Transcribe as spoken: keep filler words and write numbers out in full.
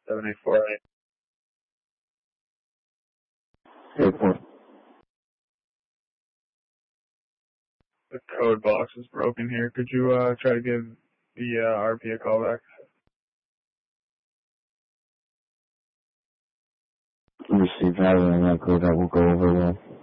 seven eight four eight. Airport. The code box is broken here. Could you uh, try to give the uh, R P a call back? Receive having that code that will go over there.